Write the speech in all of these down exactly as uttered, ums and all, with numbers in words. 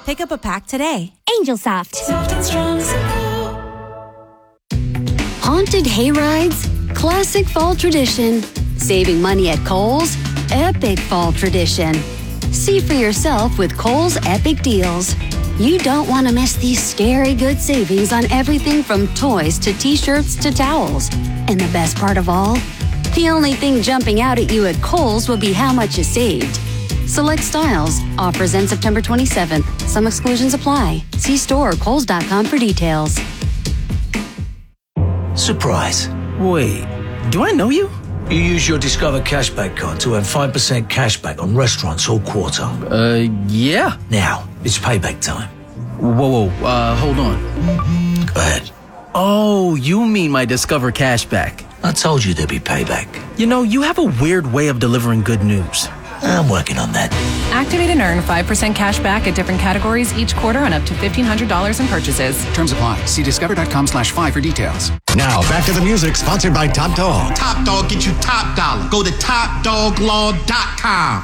Pick up a pack today. Angel Soft. Soft and strong. Haunted hay rides, classic fall tradition. Saving money at Kohl's, epic fall tradition. See for yourself with Kohl's Epic Deals. You don't want to miss these scary good savings on everything from toys to t-shirts to towels. And the best part of all? The only thing jumping out at you at Kohl's will be how much you saved. Select styles. Offers end September twenty-seventh. Some exclusions apply. See store or kohls dot com for details. Surprise. Wait, do I know you? You use your Discover Cashback card to earn five percent cashback on restaurants all quarter. Uh, yeah. Now, it's payback time. Whoa, whoa, uh, hold on. Go ahead. Oh, you mean my Discover Cashback. I told you there'd be payback. You know, you have a weird way of delivering good news. I'm working on that. Activate and earn five percent cash back at different categories each quarter on up to fifteen hundred dollars in purchases. Terms apply. See discover.com slash five for details. Now, back to the music, sponsored by Top Dog. Top Dog, get you top dollar. Go to top dog law dot com.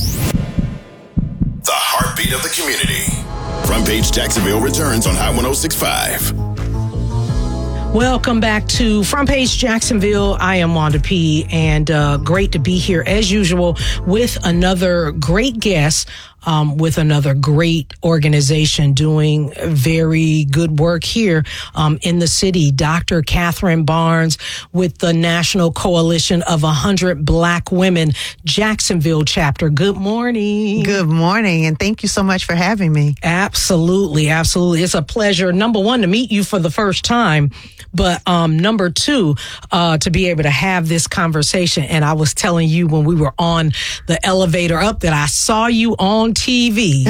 The heartbeat of the community. Front Page Jacksonville returns on High one oh six point five. Welcome back to Front Page Jacksonville. I am Wanda P. and uh, great to be here as usual with another great guest, um, with another great organization doing very good work here um, in the city. Doctor Catherine Barnes with the National Coalition of one hundred Black Women Jacksonville chapter. Good morning. Good morning, and thank you so much for having me. Absolutely, absolutely. It's a pleasure, number one, to meet you for the first time. But um, number two, uh, to be able to have this conversation. And I was telling you when we were on the elevator up that I saw you on T V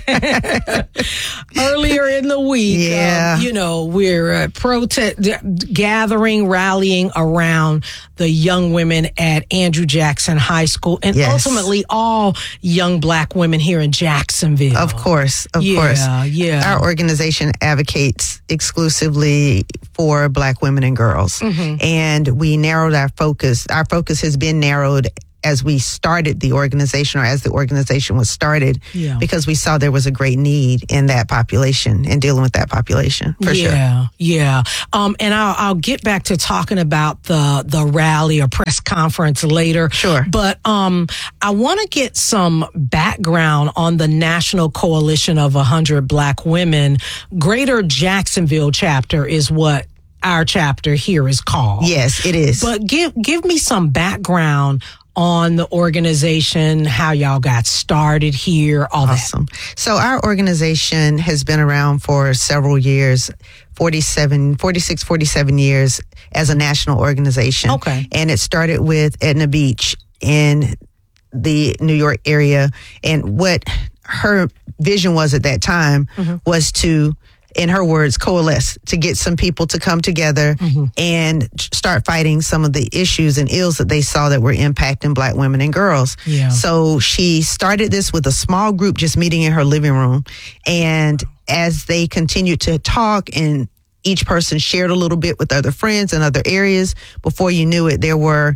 earlier in the week. Yeah. Um, you know, we're uh, protest gathering, rallying around the young women at Andrew Jackson High School and yes. ultimately all young Black women here in Jacksonville. Of course, of yeah, course. Yeah. Our organization advocates exclusively for Black women and girls. Mm-hmm. And we narrowed our focus. Our focus has been narrowed as we started the organization or as the organization was started yeah. because we saw there was a great need in that population and dealing with that population for yeah, sure. Yeah, yeah. Um, and I'll, I'll get back to talking about the, the rally or press conference later. Sure. But um, I want to get some background on the National Coalition of one hundred Black Women. Greater Jacksonville chapter is what our chapter here is called. Yes, it is. But give give me some background on the organization, how y'all got started here, all awesome. that. So our organization has been around for several years, forty-seven, forty-six, forty-seven years as a national organization. Okay. And it started with Edna Beach in the New York area. And what her vision was at that time mm-hmm. was to, in her words, coalesce, to get some people to come together mm-hmm. and start fighting some of the issues and ills that they saw that were impacting Black women and girls. Yeah. So she started this with a small group just meeting in her living room. And as they continued to talk and each person shared a little bit with other friends in other areas, before you knew it, there were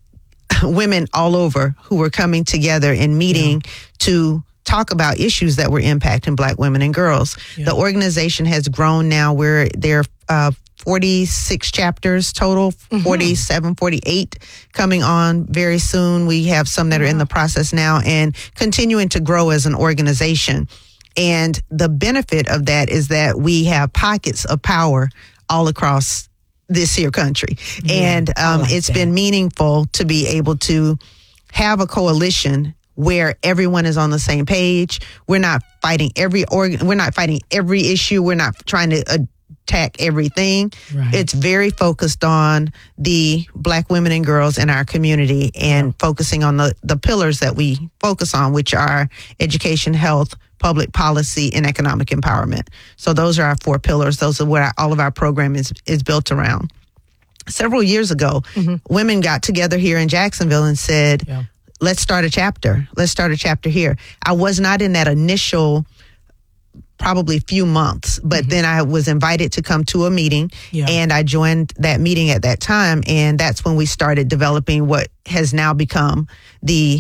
women all over who were coming together and meeting yeah. to talk about issues that were impacting Black women and girls. Yeah. The organization has grown now. We're there uh, forty-six chapters total, mm-hmm. forty-seven, forty-eight coming on very soon. We have some that are in the process now and continuing to grow as an organization. And the benefit of that is that we have pockets of power all across this here country. Yeah, and um, like it's that. been meaningful to be able to have a coalition where everyone is on the same page. We're not fighting every organ. We're not fighting every issue. We're not trying to attack everything. Right. It's very focused on the Black women and girls in our community and yeah. focusing on the, the pillars that we focus on, which are education, health, public policy, and economic empowerment. So those are our four pillars. Those are what our, all of our program is, is built around. Several years ago, mm-hmm. women got together here in Jacksonville and said, yeah. let's start a chapter. Let's start a chapter here. I was not in that initial probably few months, but mm-hmm. then I was invited to come to a meeting yeah. and I joined that meeting at that time. And that's when we started developing what has now become the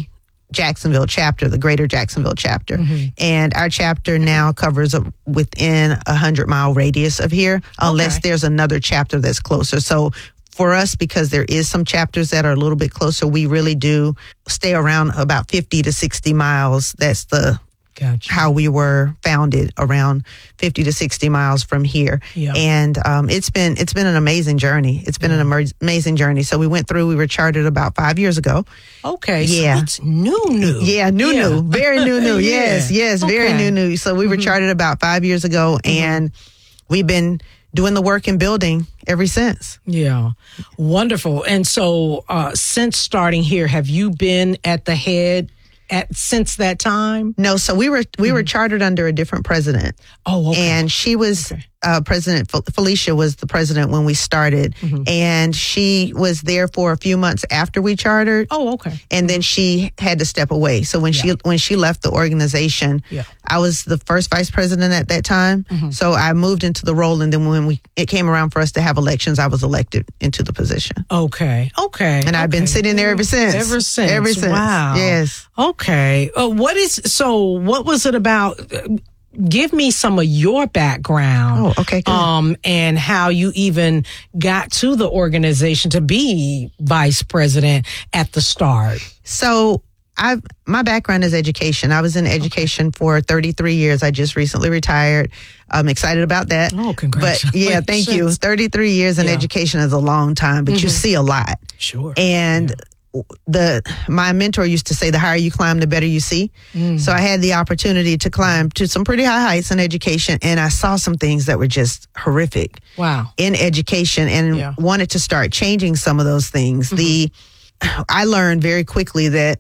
Jacksonville chapter, the greater Jacksonville chapter. Mm-hmm. And our chapter now covers a, within a hundred mile radius of here, unless Okay. there's another chapter that's closer. So for us, because there is some chapters that are a little bit closer, we really do stay around about fifty to sixty miles. That's the Gotcha. how we were founded, around fifty to sixty miles from here. Yeah. And um, it's been it's been an amazing journey. It's been an emer- amazing journey. So we went through, we were chartered about five years ago. Okay. Yeah. So it's new, new. Yeah, new, Yeah. new, very new, new. Yeah. Yes, yes, very Okay. new, new. So we were chartered about five years ago, and we've been doing the work and building ever since. Yeah. Wonderful. And so uh, since starting here, have you been at the head at since that time? No, so we were we were chartered under a different president. Oh, okay. And she was Okay. uh, President Fel- Felicia was the president when we started, and she was there for a few months after we chartered. Oh, okay. And then she had to step away. So when Yeah. she when she left the organization, Yeah. I was the first vice president at that time. So I moved into the role, and then when we it came around for us to have elections, I was elected into the position. Okay. Okay. And I've been okay. sitting there ever since. Ever since. Ever since. Wow. Yes. Okay. Uh, what is so? What was it about? Uh, Give me some of your background. Oh, okay, good. Um, and how you even got to the organization to be vice president at the start. So I've my background is education. I was in education for thirty-three years. I just recently retired. I'm excited about that. Oh, But yeah, thank you. thirty-three years in Yeah. education is a long time, but you see a lot. Sure. And the my mentor used to say, the higher you climb, the better you see. So I had the opportunity to climb to some pretty high heights in education, and I saw some things that were just horrific Wow. in education, and Yeah. wanted to start changing some of those things. The I learned very quickly that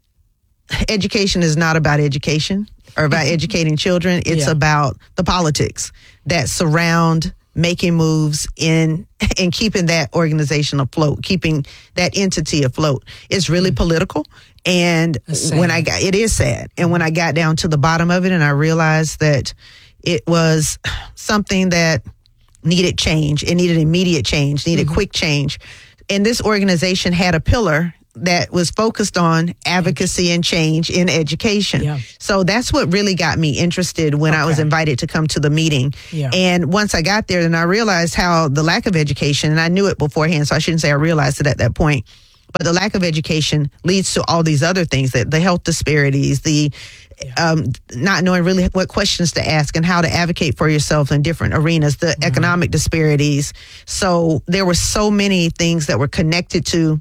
education is not about education or about educating children. It's Yeah. about the politics that surround making moves in and keeping that organization afloat, keeping that entity afloat. It's really political. And That's when sad. I got, it is sad. And when I got down to the bottom of it and I realized that it was something that needed change, it needed immediate change, needed quick change. And this organization had a pillar that was focused on advocacy and change in education. Yeah. So that's what really got me interested when I was Okay. invited to come to the meeting. Yeah. And once I got there, then I realized how the lack of education, and I knew it beforehand, so I shouldn't say I realized it at that point, but the lack of education leads to all these other things, that the health disparities, the um, not knowing really what questions to ask and how to advocate for yourself in different arenas, the economic disparities. So there were so many things that were connected to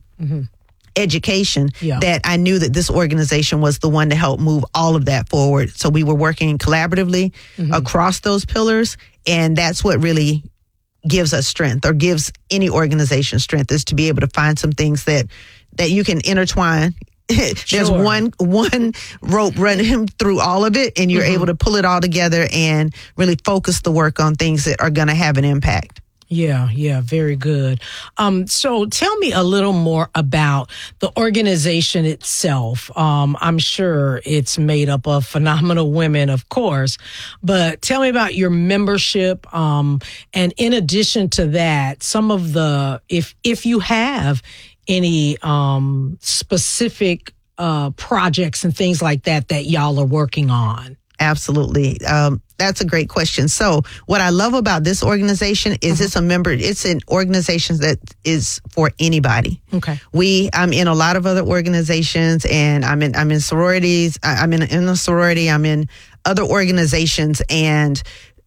education Yeah. that I knew that this organization was the one to help move all of that forward. So we were working collaboratively across those pillars, and that's what really gives us strength, or gives any organization strength, is to be able to find some things that that you can intertwine. There's Sure. one one rope running through all of it, and you're able to pull it all together and really focus the work on things that are going to have an impact. Yeah, yeah, very good. Um, so tell me a little more about the organization itself. Um, I'm sure it's made up of phenomenal women, of course, but tell me about your membership. Um, and in addition to that, some of the, if, if you have any, um, specific, uh, projects and things like that, that y'all are working on. Absolutely. Um, that's a great question. So what I love about this organization is it's a member, it's an organization that is for anybody. Okay. We, I'm in a lot of other organizations, and I'm in, I'm in sororities. I- I'm in, in a sorority. I'm in other organizations, and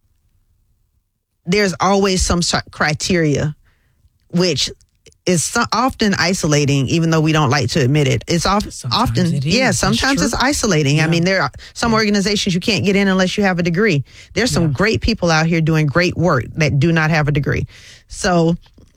there's always some sort of criteria, which is so often isolating, even though we don't like to admit it. It's oft, Sometimes often, it is. yeah, That's sometimes true. it's isolating. I mean, there are some organizations you can't get in unless you have a degree. There's some Yeah. great people out here doing great work that do not have a degree. So,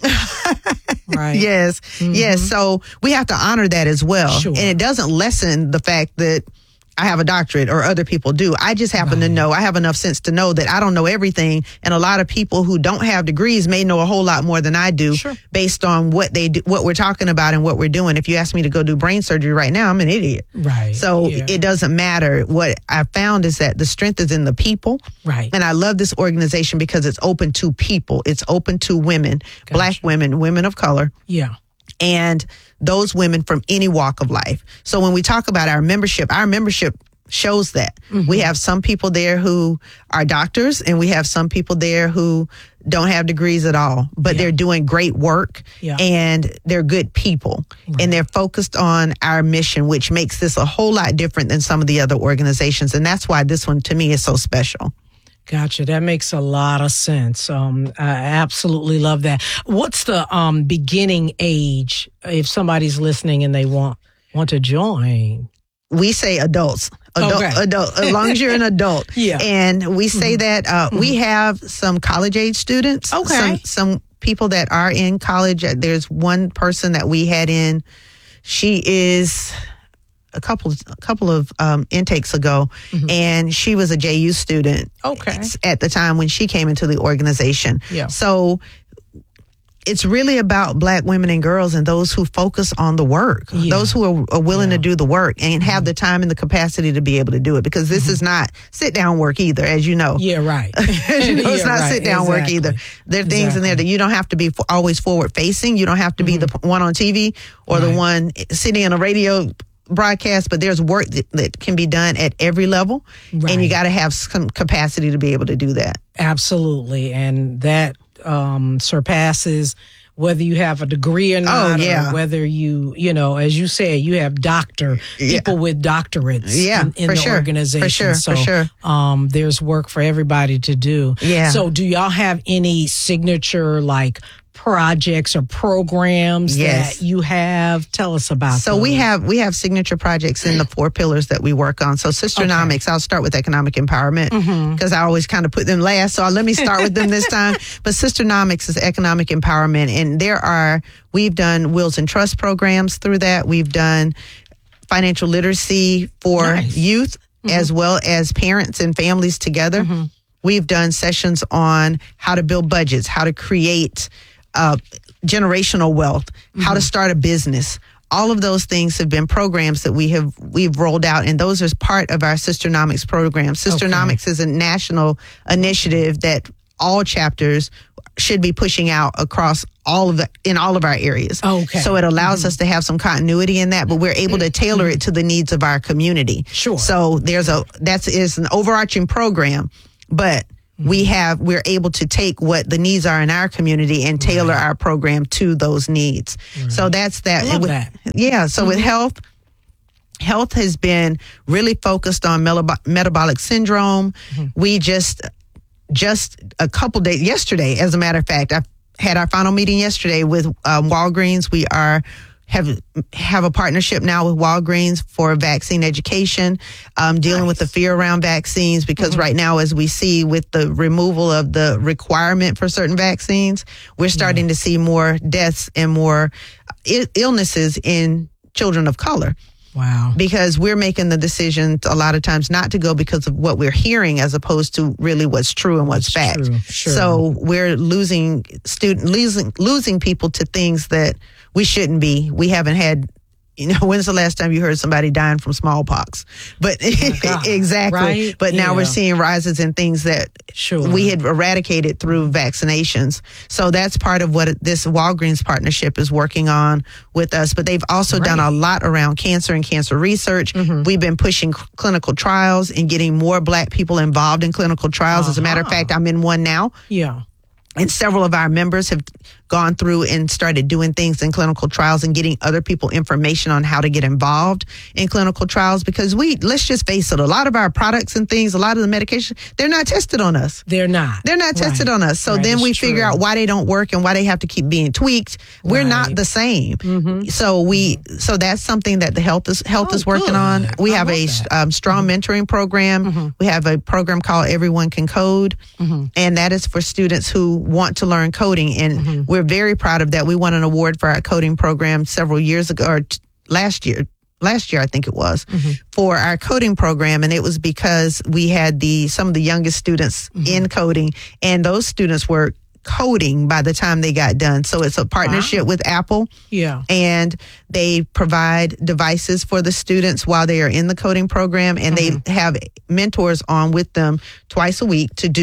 Right. yes, yes. So we have to honor that as well. Sure. And it doesn't lessen the fact that I have a doctorate or other people do. I just happen to know, I have enough sense to know that I don't know everything. And a lot of people who don't have degrees may know a whole lot more than I do, Sure. based on what they do, what we're talking about and what we're doing. If you ask me to go do brain surgery right now, I'm an idiot. Right. So Yeah. it doesn't matter. What I found is that the strength is in the people. Right. And I love this organization because it's open to people. It's open to women, black women, women of color. Yeah. and those women from any walk of life. So when we talk about our membership, our membership shows that. Mm-hmm. We have some people there who are doctors, and we have some people there who don't have degrees at all, but yeah. they're doing great work yeah. and they're good people, right. and they're focused on our mission, which makes this a whole lot different than some of the other organizations. And that's why this one to me is so special. Gotcha. That makes a lot of sense. Um, I absolutely love that. What's the um, beginning age if somebody's listening and they want want to join? We say adults. Adult, okay. adult, as long as you're an adult. Yeah. And we say mm-hmm. that uh, mm-hmm. we have some college age students. Okay. Some, some people that are in college. There's one person that we had in. She is a couple, a couple of um, intakes ago, mm-hmm. and she was a J U student. Okay. At the time when she came into the organization. Yeah. So it's really about Black women and girls and those who focus on the work, yeah. those who are, are willing yeah. to do the work and have mm-hmm. the time and the capacity to be able to do it, because this mm-hmm. is not sit down work either, as you know. Yeah, right. As you know, it's yeah, not right. sit down exactly. work either. There are things exactly. in there that you don't have to be for, always forward facing. You don't have to mm-hmm. be the one on T V or right. the one sitting in a radio broadcast, but there's work that, that can be done at every level, right. and you got to have some capacity to be able to do that. Absolutely. And that um, surpasses whether you have a degree or not, oh, yeah. or whether you, you know, as you said, you have doctor, yeah. people with doctorates yeah, in, in for the sure. organization. For sure, so, for sure. Um, there's work for everybody to do. Yeah. So do y'all have any signature, like, projects or programs yes. that you have? Tell us about so those. we have we have signature projects in the four pillars that we work on. So Sisternomics, okay. I'll start with economic empowerment because mm-hmm. I always kind of put them last, so let me start with them this time. But Sisternomics is economic empowerment, and there are we've done wills and trust programs through that. We've done financial literacy for nice. youth mm-hmm. as well as parents and families together. Mm-hmm. We've done sessions on how to build budgets, how to create Uh, generational wealth, mm-hmm. how to start a business. All of those things have been programs that we have we've rolled out, and those are part of our Sisternomics program. Sisternomics okay. is a national initiative that all chapters should be pushing out across all of the in all of our areas. Okay. So it allows mm-hmm. us to have some continuity in that, but we're able to tailor it to the needs of our community. Sure. So there's a that's is an overarching program, but we have, we're able to take what the needs are in our community and tailor right. our program to those needs. Right. So that's that. I love with, that. Yeah. So mm-hmm. with health, health has been really focused on metab- metabolic syndrome. Mm-hmm. We just, just a couple days, yesterday, as a matter of fact, I had our final meeting yesterday with um, Walgreens. We are have have a partnership now with Walgreens for vaccine education, um, dealing nice. with the fear around vaccines, because mm-hmm. right now, as we see with the removal of the requirement for certain vaccines, we're starting yeah. to see more deaths and more I- illnesses in children of color. Wow. Because we're making the decision a lot of times not to go because of what we're hearing as opposed to really what's true and what's That's fact. True. Sure. So we're losing student losing losing people to things that we shouldn't be. We haven't had, you know, when's the last time you heard somebody dying from smallpox? But oh exactly. Right? But now yeah. we're seeing rises in things that sure. we had eradicated through vaccinations. So that's part of what this Walgreens partnership is working on with us. But they've also right. done a lot around cancer and cancer research. Mm-hmm. We've been pushing c- clinical trials and getting more Black people involved in clinical trials. Uh-huh. As a matter of fact, I'm in one now. Yeah. And several of our members have gone through and started doing things in clinical trials and getting other people information on how to get involved in clinical trials. Because we, let's just face it, a lot of our products and things, a lot of the medication, they're not tested on us. They're not. They're not tested right. on us. So right. then it's we true. figure out why they don't work and why they have to keep being tweaked. We're right. not the same. Mm-hmm. So we, so that's something that the health is health oh, is working good. on. We I have a um, strong mm-hmm. mentoring program. Mm-hmm. We have a program called Everyone Can Code, mm-hmm. and that is for students who want to learn coding. And mm-hmm. we're very proud of that. We won an award for our coding program several years ago, or t- last year. Last year, I think it was, mm-hmm. for our coding program. And it was because we had the some of the youngest students mm-hmm. in coding, and those students were coding by the time they got done. So it's a partnership wow. with Apple. Yeah. And they provide devices for the students while they are in the coding program, and mm-hmm. they have mentors on with them twice a week to do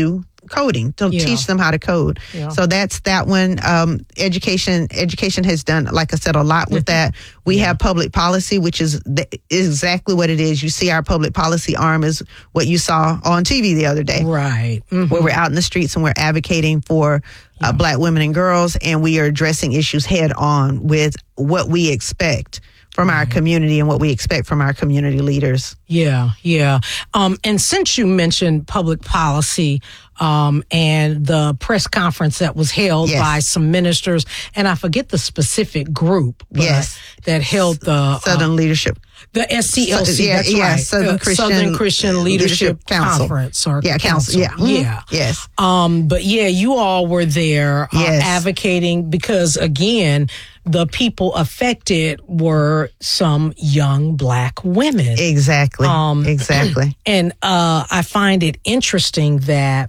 coding, to Yeah. teach them how to code. Yeah. So that's that one. Um, education, education has done, like I said, a lot with that. We have public policy, which is the, exactly what it is. You see our public policy arm is what you saw on T V the other day. Right. Mhm. Where we're out in the streets and we're advocating for uh, black women and girls, and we are addressing issues head on with what we expect from our community and what we expect from our community leaders. Yeah, yeah. Um, and since you mentioned public policy um, and the press conference that was held Yes. by some ministers, and I forget the specific group but Yes. that held the Southern uh, Leadership. the S C L C, Yeah, that's yeah, right. Southern The Christian Southern Christian Leadership, Leadership Council. Conference or Yeah, council. Yeah. Mhm. yeah. Yes. Um, but yeah, you all were there uh, Yes. advocating because again, the people affected were some young black women. Exactly. Um, exactly. And uh, I find it interesting that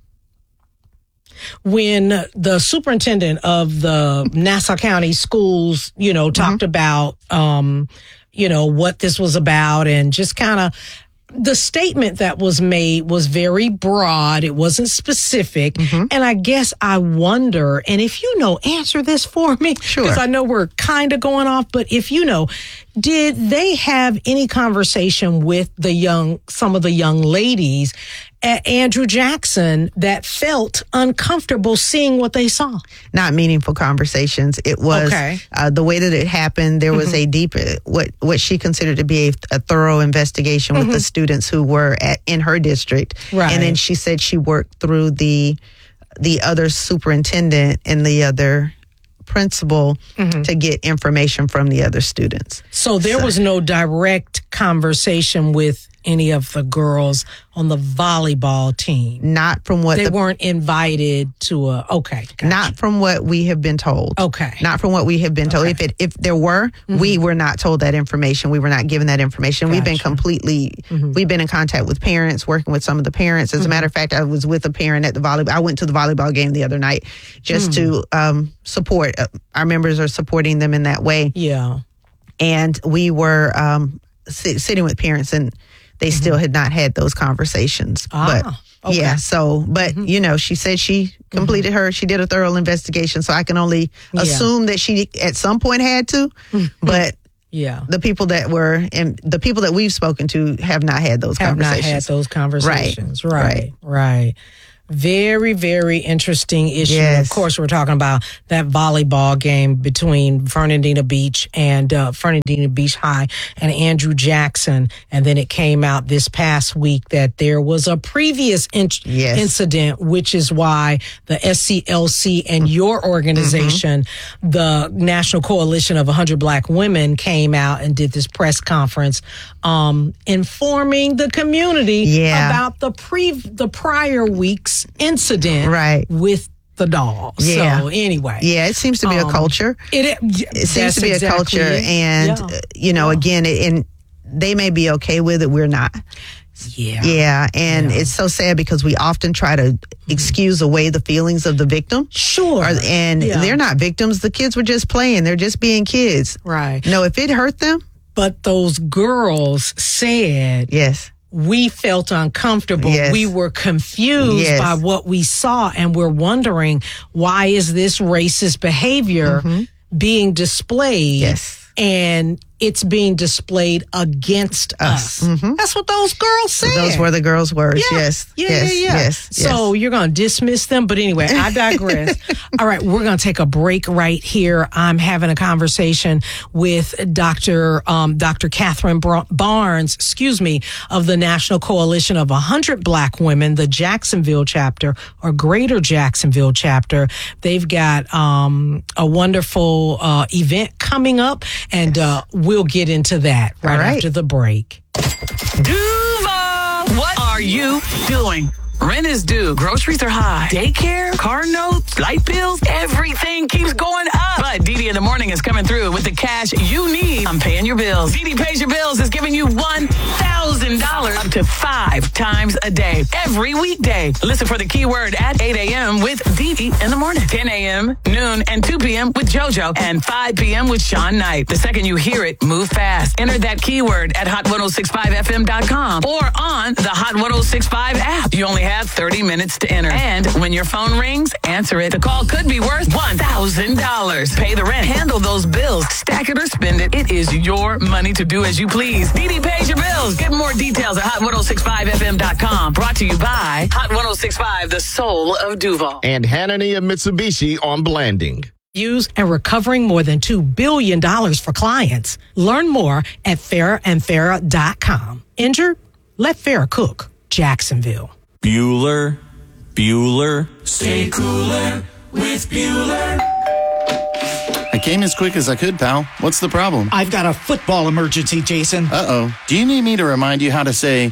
when the superintendent of the Nassau County schools, you know, talked about, um, you know, what this was about and just kind of the statement that was made was very broad. It wasn't specific. Mm-hmm. And I guess I wonder, and if you know, answer this for me. Sure. Because I know we're kind of going off, but if you know, did they have any conversation with the young, some of the young ladies at Andrew Jackson that felt uncomfortable seeing what they saw? Not meaningful conversations. It was Okay. uh, the way that it happened. There was a deep, what what she considered to be a, a thorough investigation with the students who were at in her district, Right. and then she said she worked through the the other superintendent and the other principal to get information from the other students. So there was no direct conversation with any of the girls on the volleyball team. Not from what They the weren't invited to a, okay. Gotcha. Not from what we have been told. Okay. Not from what we have been told. If it if there were, Mm-hmm. we were not told that information. We were not given that information. We've been Gotcha. Mm-hmm. completely. We've been in contact with parents, working with some of the parents. As a matter of fact, I was with a parent at the volleyball. I went to the volleyball game the other night just to um, support. Uh, our members are supporting them in that way, Yeah. and we were um, si- sitting with parents and. They still had not had those conversations. Ah, but okay. yeah, so, but you know, she said she completed her, she did a thorough investigation. So I can only Yeah. assume that she at some point had to, but Yeah. the people that were, and the people that we've spoken to have not had those Have not conversations. had those conversations. Right. Right. Right. Very, very interesting issue. Yes. Of course, we're talking about that volleyball game between Fernandina Beach and uh, Fernandina Beach High and Andrew Jackson. And then it came out this past week that there was a previous in- Yes. incident, which is why the S C L C and your organization, Mm-hmm. the National Coalition of one hundred Black Women, came out and did this press conference um, informing the community Yeah. about the pre the prior week's incident Right. with the dogs. Yeah. So anyway, Yeah, it seems to be a Um, culture. it, It seems to be a culture, and yeah. uh, you know, again, it, and they may be okay with it. We're not. yeah, Yeah, and it's so sad because we often try to excuse away the feelings of the victim. sure, Or- and Yeah. they're not victims. The kids were just playing. They're just being kids. right. No, if it hurt them, But those girls said yes. we felt uncomfortable. Yes. We were confused Yes. by what we saw, and we're wondering why is this racist behavior being displayed? Yes. And it's being displayed against us. That's what those girls said. Those were the girls' words. Yeah. Yes. Yeah, yes. yeah, yeah. Yes. So you're going to dismiss them. But anyway, I digress. All right, we're going to take a break right here. I'm having a conversation with Doctor Um, Doctor Catherine Bra- Barnes, excuse me, of the National Coalition of one hundred Black Women, the Jacksonville chapter or Greater Jacksonville chapter. They've got um, a wonderful uh, event coming up, and uh, we'll get into that right, All right. after the break. Duval, what are you doing? Rent is due, groceries are high, daycare, car notes, light bills, everything keeps going up. But Dee Dee in the Morning is coming through with the cash you need. I'm paying your bills. Dee Dee Pays Your Bills is giving you one thousand dollars up to five times a day, every weekday. Listen for the keyword at eight a.m. with Dee Dee in the Morning, ten a.m., noon, and two p.m. with JoJo, and five p.m. with Sean Knight. The second you hear it, move fast. Enter that keyword at hot ten sixty-five f m dot com or on the Hot ten sixty-five app. You only have thirty minutes to enter. And when your phone rings, answer it. The call could be worth one thousand dollars. Pay the rent, handle those bills, stack it or spend it. It is your money to do as you please. Dee Dee pays your bills. Get more details at hot ten sixty-five f m dot com. Brought to you by Hot ten sixty-five, the soul of Duval. And Hanania Mitsubishi on Blanding. Use and recovering more than two billion dollars for clients. Learn more at Farah and Farah dot com. Injured? Let Farah cook. Jacksonville. Bueller, Bueller. Stay cooler with Bueller. I came as quick as I could, pal. What's the problem? I've got a football emergency, Jason. Uh-oh. Do you need me to remind you how to say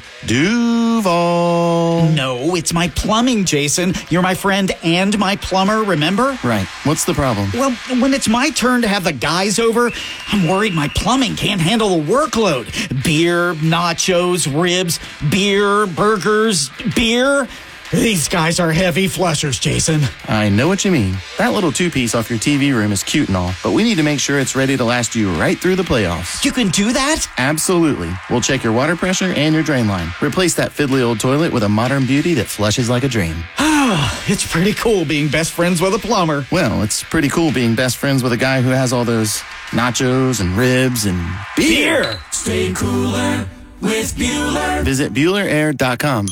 Duval? No, it's my plumbing, Jason. You're my friend and my plumber, remember? Right. What's the problem? Well, when it's my turn to have the guys over, I'm worried my plumbing can't handle the workload. Beer, nachos, ribs, beer, burgers, beer. These guys are heavy flushers, Jason. I know what you mean. That little two-piece off your T V room is cute and all, but we need to make sure it's ready to last you right through the playoffs. You can do that? Absolutely. We'll check your water pressure and your drain line. Replace that fiddly old toilet with a modern beauty that flushes like a dream. It's pretty cool being best friends with a plumber. Well, it's pretty cool being best friends with a guy who has all those nachos and ribs and beer. beer. Stay cooler with Bueller. Visit Bueller Air dot com.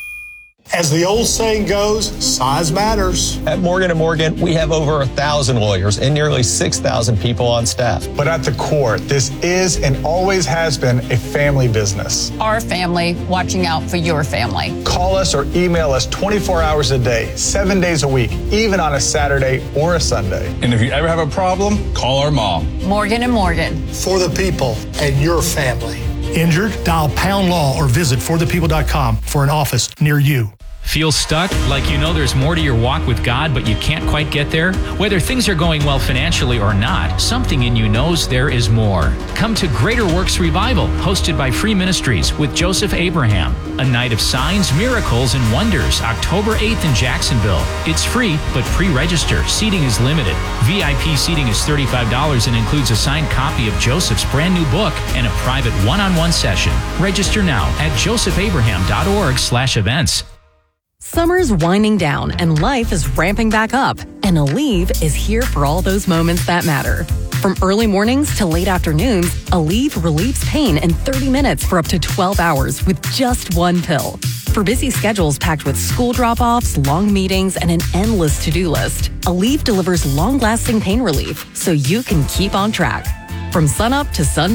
As the old saying goes, size matters. At Morgan and Morgan, we have over a thousand lawyers and nearly six thousand people on staff. But at the core, this is and always has been a family business. Our family watching out for your family. Call us or email us twenty-four hours a day, seven days a week, even on a Saturday or a Sunday. And if you ever have a problem, call our mom. Morgan and Morgan. For the people and your family. Injured? Dial pound law or visit for the people dot com for an office near you. Feel stuck? Like you know there's more to your walk with God, but you can't quite get there? Whether things are going well financially or not, something in you knows there is more. Come to Greater Works Revival, hosted by Free Ministries with Joseph Abraham. A night of signs, miracles, and wonders, October eighth in Jacksonville. It's free, but pre-register. Seating is limited. V I P seating is thirty-five dollars and includes a signed copy of Joseph's brand new book and a private one-on-one session. Register now at joseph abraham dot org slash events. Summer's winding down and life is ramping back up. And Aleve is here for all those moments that matter. From early mornings to late afternoons, Aleve relieves pain in thirty minutes for up to twelve hours with just one pill. For busy schedules packed with school drop-offs, long meetings, and an endless to-do list, Aleve delivers long-lasting pain relief so you can keep on track. From sunup to sun